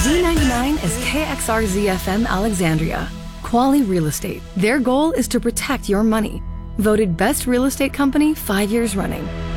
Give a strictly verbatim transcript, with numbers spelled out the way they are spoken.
Z ninety-nine is K X R Z F M Alexandria. Quality Real Estate. Their goal is to protect your money. Voted Best Real Estate Company five years running.